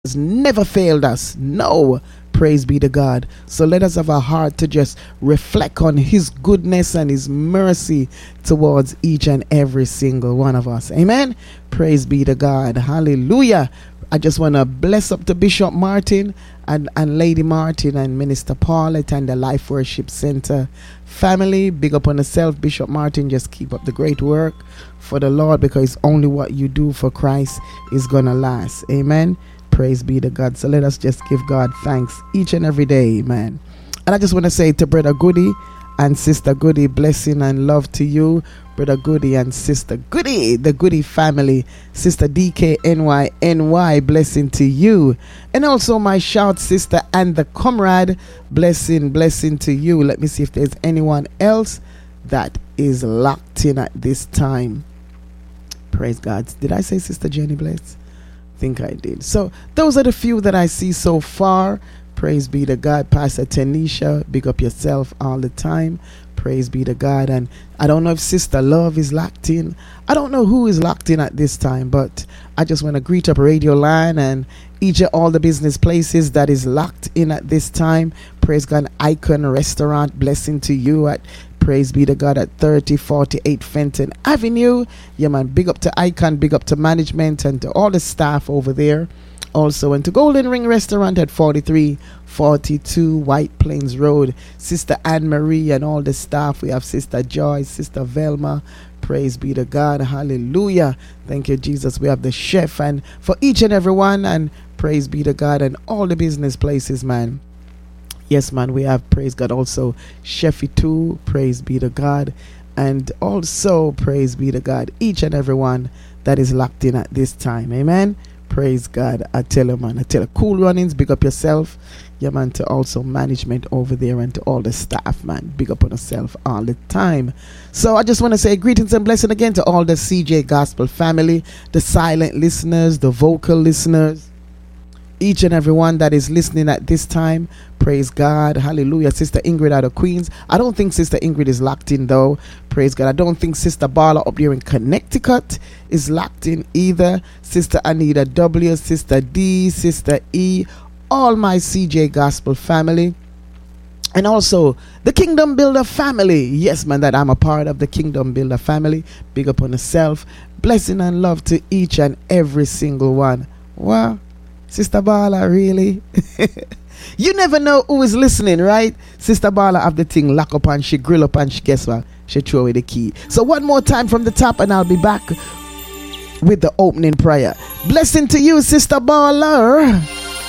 has never failed us. No. Praise be to God. So let us have a heart to just reflect on his goodness and his mercy towards each and every single one of us. Amen. Praise be to God. Hallelujah. I just want to bless up to Bishop Martin and Lady Martin and Minister Paulette and the Life Worship Center family. Big up on yourself, Bishop Martin. Just keep up the great work for the Lord, because only what you do for Christ is going to last. Amen. Praise be to God. So let us just give God thanks each and every day, man. And I just want to say to Brother Goody and Sister Goody, blessing and love to you, Brother Goody and Sister Goody, the Goody family. Sister DKNY, blessing to you. And also my shout sister and the comrade, blessing to you. Let me see if there's anyone else that is locked in at this time. Praise God. Did I say Sister Jenny Bless? Think I did. So those are the few that I see so far. Praise be to God. Pastor Tanisha, big up yourself all the time. Praise be to God. And I don't know if Sister Love is locked in. I don't know who is locked in at this time, but I just want to greet up Radio Line and each of all the business places that is locked in at this time. Praise God. Icon Restaurant, blessing to you at praise be to God at 3048 Fenton Avenue. Yeah, man. Big up to Icon, big up to management and to all the staff over there. Also, and to Golden Ring Restaurant at 4342 White Plains Road. Sister Anne Marie and all the staff. We have Sister Joy, Sister Velma. Praise be to God. Hallelujah. Thank you, Jesus. We have the chef and for each and every one. And praise be to God and all the business places, man. Yes, man, we have, praise God, also Sheffy too, praise be to God. And also, praise be to God, each and every one that is locked in at this time. Amen. Praise God. I tell you, man, cool runnings, big up yourself. Yeah, man, to also management over there and to all the staff, man. Big up on yourself all the time. So I just want to say greetings and blessing again to all the CJ Gospel family, the silent listeners, the vocal listeners. Each and every one that is listening at this time, praise God, hallelujah. Sister Ingrid out of Queens. I don't think Sister Ingrid is locked in though, praise God. I don't think Sister Bala up there in Connecticut is locked in either. Sister Anita W, Sister D, Sister E, all my CJ Gospel family. And also the Kingdom Builder family. Yes, man, that I'm a part of the Kingdom Builder family. Big up on yourself. Blessing and love to each and every single one. Wow. Sister Bala, really? You never know who is listening, right? Sister Bala have the thing lock up and she grill up and she guess what? She throw away the key. So one more time from the top and I'll be back with the opening prayer. Blessing to you, Sister Bala.